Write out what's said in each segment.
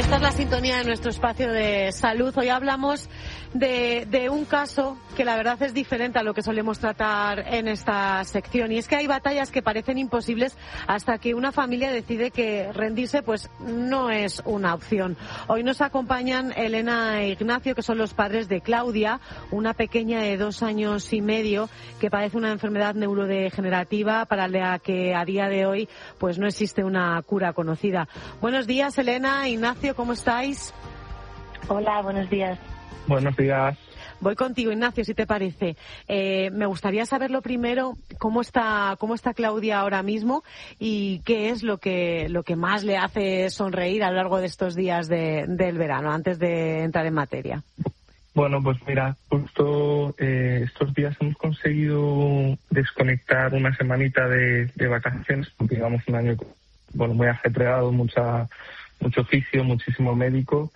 Esta es la sintonía de nuestro espacio de salud. Hoy hablamos de un caso que la verdad es diferente a lo que solemos tratar en esta sección. Y es que hay batallas que parecen imposibles hasta que una familia decide que rendirse pues no es una opción. Hoy nos acompañan Elena e Ignacio, que son los padres de Claudia, una pequeña de 2 años y medio que padece una enfermedad neurodegenerativa para la que a día de hoy pues no existe una cura conocida. Buenos días, Elena, Ignacio, ¿cómo estáis? Hola, buenos días. Buenos días. Voy contigo, Ignacio, si te parece. Me gustaría saber lo primero, cómo está Claudia ahora mismo y qué es lo que más le hace sonreír a lo largo de estos días del verano, antes de entrar en materia. Bueno, pues mira, justo estos días hemos conseguido desconectar una semanita de vacaciones, porque llevamos un año muy ajetreado, mucho oficio, muchísimo médico.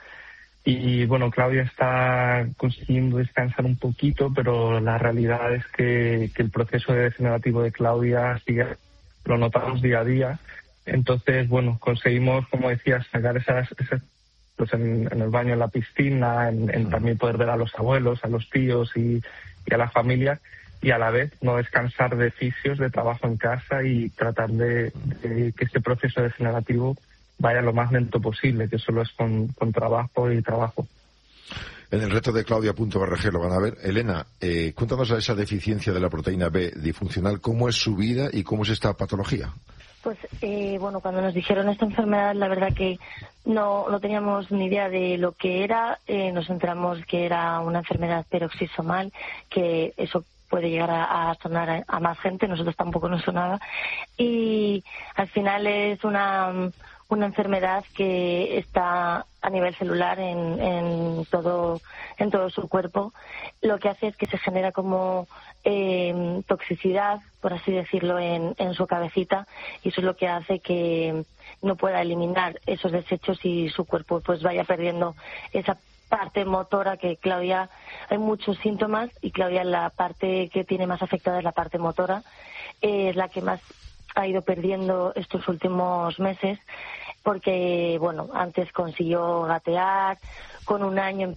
Y bueno, Claudia está consiguiendo descansar un poquito, pero la realidad es que el proceso degenerativo de Claudia sigue, lo notamos día a día. Entonces, bueno, conseguimos, como decías, sacar esas pues en el baño, en la piscina, en también poder ver a los abuelos, a los tíos y a la familia, y a la vez no descansar de fisios, de trabajo en casa y tratar de que este proceso degenerativo vaya lo más lento posible, que solo es con trabajo y trabajo. En el reto de Claudia.org lo van a ver. Elena, cuéntanos a esa deficiencia de la proteína B disfuncional, ¿cómo es su vida y cómo es esta patología? Pues bueno, cuando nos dijeron esta enfermedad, la verdad que no teníamos ni idea de lo que era. Nos enteramos que era una enfermedad peroxisomal, que eso puede llegar a sonar a más gente, nosotros tampoco nos sonaba. Y al final es una enfermedad que está a nivel celular en todo su cuerpo. Lo que hace es que se genera como toxicidad, por así decirlo, en su cabecita, y eso es lo que hace que no pueda eliminar esos desechos y su cuerpo pues vaya perdiendo esa parte motora, que Claudia, hay muchos síntomas y Claudia, la parte que tiene más afectada es la parte motora, es la que más ha ido perdiendo estos últimos meses, porque bueno, antes consiguió gatear, con 2 años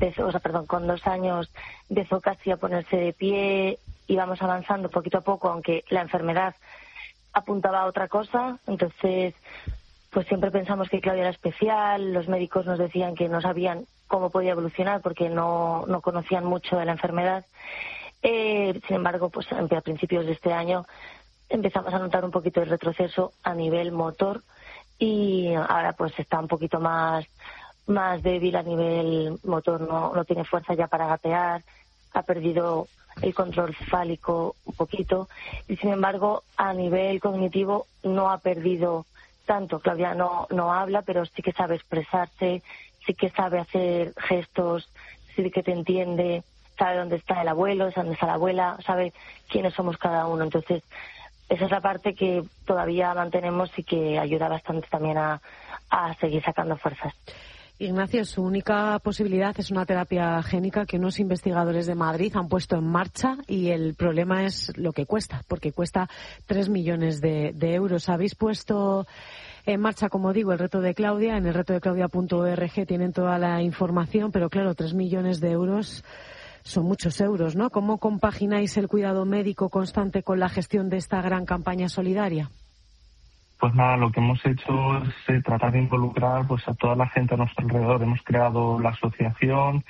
empezó casi a ponerse de pie, íbamos avanzando poquito a poco, aunque la enfermedad apuntaba a otra cosa. Entonces pues siempre pensamos que Claudia era especial, los médicos nos decían que no sabían cómo podía evolucionar porque no conocían mucho de la enfermedad. Sin embargo, pues a principios de este año empezamos a notar un poquito el retroceso a nivel motor, y ahora pues está un poquito más débil a nivel motor, no tiene fuerza ya para gatear, ha perdido el control cefálico un poquito, y sin embargo a nivel cognitivo no ha perdido tanto. Claudia no habla, pero sí que sabe expresarse, sí que sabe hacer gestos, sí que te entiende, sabe dónde está el abuelo, sabe dónde está la abuela, sabe quiénes somos cada uno. Entonces esa es la parte que todavía mantenemos y que ayuda bastante también a seguir sacando fuerzas. Ignacio, su única posibilidad es una terapia génica que unos investigadores de Madrid han puesto en marcha, y el problema es lo que cuesta, porque cuesta 3 millones de euros. Habéis puesto en marcha, como digo, el reto de Claudia. En el reto de Claudia.org tienen toda la información, pero claro, 3 millones de euros son muchos euros, ¿no? ¿Cómo compagináis el cuidado médico constante con la gestión de esta gran campaña solidaria? Pues nada, lo que hemos hecho es tratar de involucrar pues a toda la gente a nuestro alrededor. Hemos creado la asociación,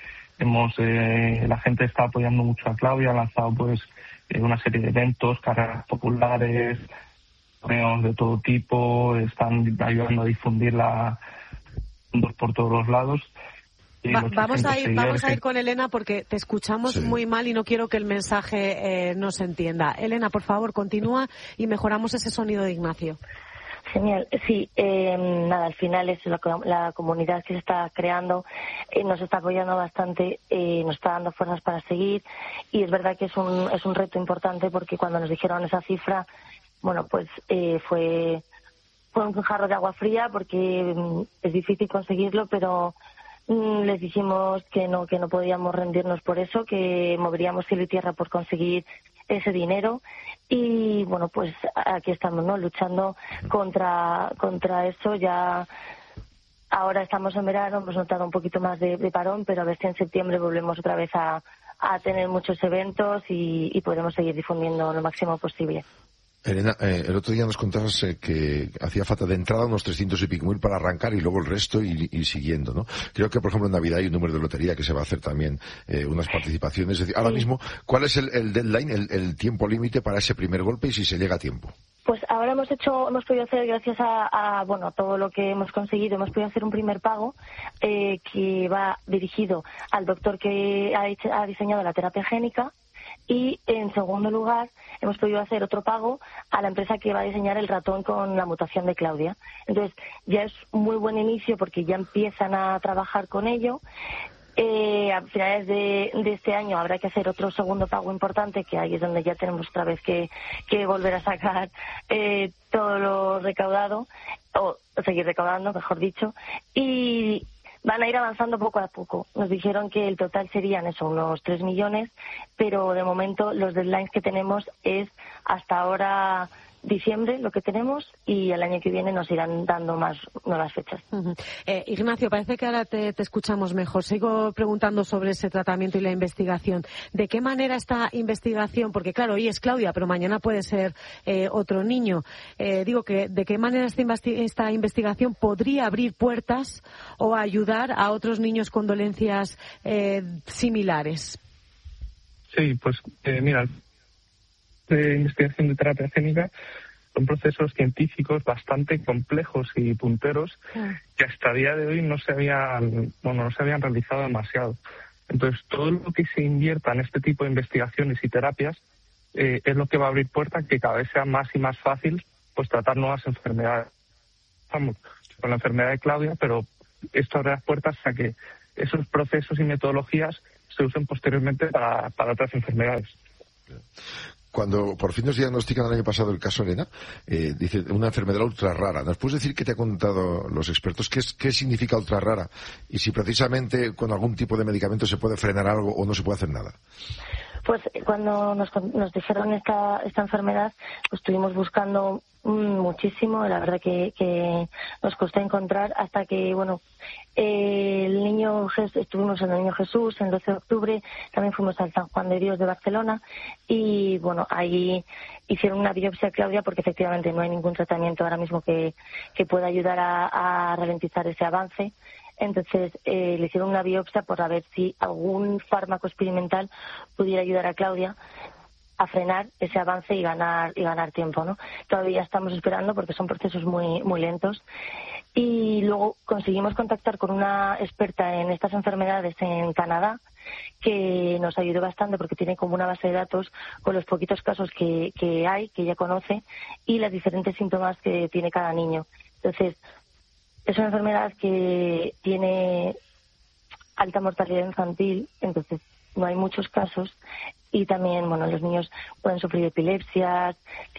la gente está apoyando mucho a Claudia, ha lanzado pues una serie de eventos, carreras populares, torneos de todo tipo, están ayudando a difundirla por todos los lados. Vamos a ir con Elena, porque te escuchamos muy mal y no quiero que el mensaje no se entienda. Elena, por favor, continúa y mejoramos ese sonido de Ignacio. Genial, sí, nada, al final es la comunidad que se está creando, nos está apoyando bastante, nos está dando fuerzas para seguir, y es verdad que es un reto importante, porque cuando nos dijeron esa cifra, bueno, pues fue un jarro de agua fría, porque es difícil conseguirlo, pero les dijimos que no podíamos rendirnos por eso, que moveríamos cielo y tierra por conseguir ese dinero, y bueno, pues aquí estamos, ¿no?, luchando contra eso. Ya ahora estamos en verano, hemos notado un poquito más de parón, pero a ver si en septiembre volvemos otra vez a tener muchos eventos y podemos seguir difundiendo lo máximo posible. Elena, el otro día nos contabas que hacía falta de entrada unos 300 y pico mil para arrancar y luego el resto y siguiendo, ¿no? Creo que, por ejemplo, en Navidad hay un número de lotería que se va a hacer también unas participaciones. Es decir, ahora mismo, ¿cuál es el deadline, el tiempo límite para ese primer golpe y si se llega a tiempo? Pues ahora hemos podido hacer, gracias a todo lo que hemos conseguido, hemos podido hacer un primer pago que va dirigido al doctor que ha diseñado la terapia génica. Y, en segundo lugar, hemos podido hacer otro pago a la empresa que va a diseñar el ratón con la mutación de Claudia. Entonces, ya es un muy buen inicio porque ya empiezan a trabajar con ello. A finales de este año habrá que hacer otro segundo pago importante, que ahí es donde ya tenemos otra vez que volver a sacar todo lo recaudado, o seguir recaudando, mejor dicho. Y van a ir avanzando poco a poco. Nos dijeron que el total serían unos 3 millones, pero de momento los deadlines que tenemos es hasta ahora diciembre lo que tenemos, y el año que viene nos irán dando más nuevas fechas. Ignacio, parece que ahora te escuchamos mejor. Sigo preguntando sobre ese tratamiento y la investigación. ¿De qué manera esta investigación? Porque claro, hoy es Claudia, pero mañana puede ser otro niño. ¿De qué manera esta investigación podría abrir puertas o ayudar a otros niños con dolencias similares? Sí, pues mira, de investigación de terapia génica son procesos científicos bastante complejos y punteros que hasta el día de hoy no se habían realizado demasiado. Entonces, todo lo que se invierta en este tipo de investigaciones y terapias es lo que va a abrir puertas que cada vez sea más y más fácil pues tratar nuevas enfermedades. Estamos con la enfermedad de Claudia, pero esto abre las puertas a que esos procesos y metodologías se usen posteriormente para otras enfermedades. Cuando por fin nos diagnostican el año pasado el caso Elena, dice una enfermedad ultra rara. ¿Nos puedes decir qué te han contado los expertos? ¿Qué significa ultra rara? Y si precisamente con algún tipo de medicamento se puede frenar algo o no se puede hacer nada. Pues cuando nos dijeron esta enfermedad, pues estuvimos buscando muchísimo. La verdad que nos costó encontrar hasta que, estuvimos en el Niño Jesús el 12 de octubre, también fuimos al San Juan de Dios de Barcelona y, ahí hicieron una biopsia a Claudia porque efectivamente no hay ningún tratamiento ahora mismo que pueda ayudar a ralentizar ese avance. Entonces le hicieron una biopsia por ver si algún fármaco experimental pudiera ayudar a Claudia a frenar ese avance y ganar tiempo, ¿no? Todavía estamos esperando porque son procesos muy muy lentos. Y luego conseguimos contactar con una experta en estas enfermedades en Canadá que nos ayudó bastante porque tiene como una base de datos con los poquitos casos que ella conoce y los diferentes síntomas que tiene cada niño. Entonces, es una enfermedad que tiene alta mortalidad infantil, entonces no hay muchos casos y también, los niños pueden sufrir epilepsias,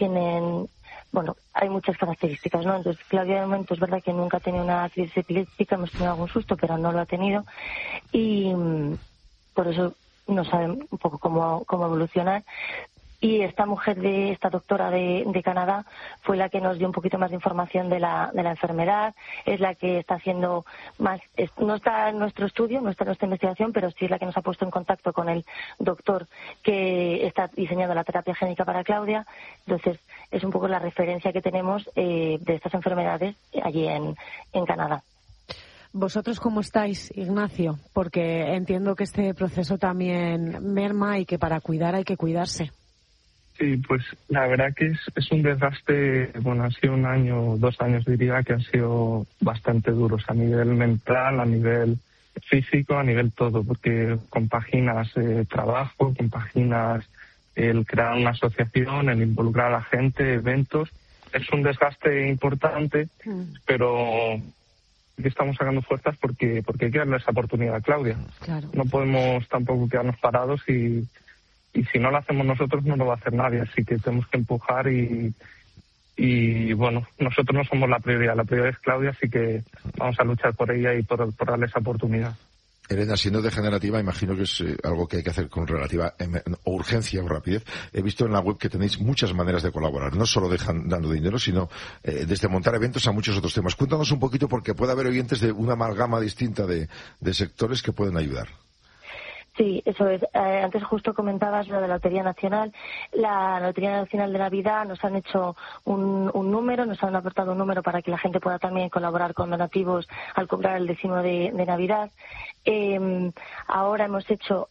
hay muchas características, ¿no? Entonces, Claudia de momento es verdad que nunca ha tenido una crisis epiléptica, hemos tenido algún susto, pero no lo ha tenido y por eso no saben un poco cómo evolucionar. Y esta doctora de Canadá fue la que nos dio un poquito más de información de la enfermedad, es la que está haciendo más, no está en nuestro estudio, no está en nuestra investigación, pero sí es la que nos ha puesto en contacto con el doctor que está diseñando la terapia génica para Claudia. Entonces, es un poco la referencia que tenemos de estas enfermedades allí en Canadá. ¿Vosotros cómo estáis, Ignacio? Porque entiendo que este proceso también merma y que para cuidar hay que cuidarse. Sí, pues la verdad que es un desgaste, ha sido 1 año, 2 años diría que han sido bastante duros a nivel mental, a nivel físico, a nivel todo, porque compaginas trabajo, compaginas el crear una asociación, el involucrar a la gente, eventos. Es un desgaste importante, pero que estamos sacando fuerzas porque hay que darle esa oportunidad a Claudia. Claro. No podemos tampoco quedarnos parados y si no lo hacemos nosotros no lo va a hacer nadie, así que tenemos que empujar y nosotros no somos la prioridad es Claudia, así que vamos a luchar por ella y por darle esa oportunidad. Elena, siendo degenerativa, imagino que es algo que hay que hacer con relativa urgencia o rapidez. He visto en la web que tenéis muchas maneras de colaborar, no solo dando dinero, sino desde montar eventos a muchos otros temas. Cuéntanos un poquito, porque puede haber oyentes de una amalgama distinta de sectores que pueden ayudar. Sí, eso es. Antes justo comentabas lo de la Lotería Nacional. La Lotería Nacional de Navidad nos han hecho un número, nos han aportado un número para que la gente pueda también colaborar con donativos al comprar el décimo de Navidad. Ahora hemos hecho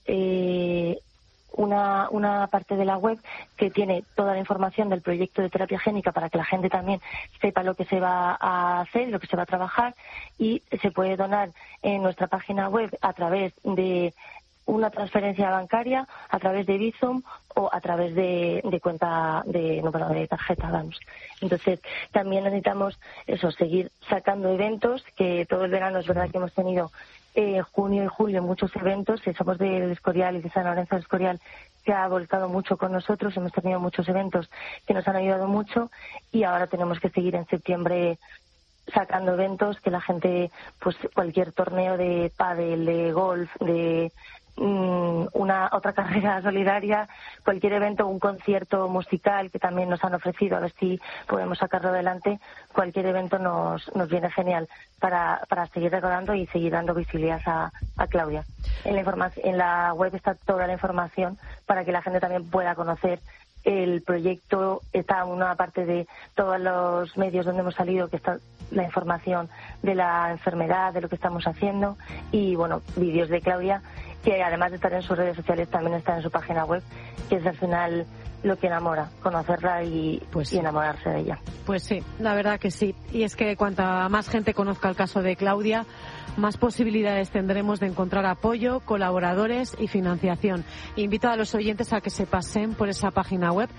una parte de la web que tiene toda la información del proyecto de terapia génica para que la gente también sepa lo que se va a hacer, lo que se va a trabajar, y se puede donar en nuestra página web a través de una transferencia bancaria, a través de Bizum o a través de cuenta de número de tarjeta, vamos. Entonces, también necesitamos seguir sacando eventos, que todo el verano es verdad que hemos tenido junio y julio muchos eventos. Somos del Escorial y de San Lorenzo del Escorial, se ha volcado mucho con nosotros, hemos tenido muchos eventos que nos han ayudado mucho, y ahora tenemos que seguir en septiembre sacando eventos, que la gente, pues cualquier torneo de pádel, de golf, de otra carrera solidaria, cualquier evento, un concierto musical que también nos han ofrecido, a ver si podemos sacarlo adelante. Cualquier evento nos viene genial para seguir recordando y seguir dando visibilidad a Claudia. En la web está toda la información para que la gente también pueda conocer el proyecto. Está una parte de todos los medios donde hemos salido, que está la información de la enfermedad, de lo que estamos haciendo, y bueno, vídeos de Claudia, que además de estar en sus redes sociales también está en su página web, que es al final lo que enamora, conocerla y enamorarse de ella. Pues sí, la verdad que sí. Y es que cuanta más gente conozca el caso de Claudia, más posibilidades tendremos de encontrar apoyo, colaboradores y financiación. Invito a los oyentes a que se pasen por esa página web,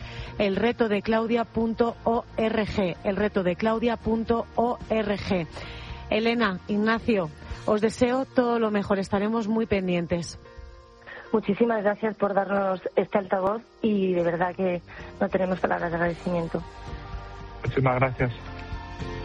elretodeclaudia.org, elretodeclaudia.org. Elena, Ignacio, os deseo todo lo mejor, estaremos muy pendientes. Muchísimas gracias por darnos este altavoz, y de verdad que no tenemos palabras de agradecimiento. Muchísimas gracias.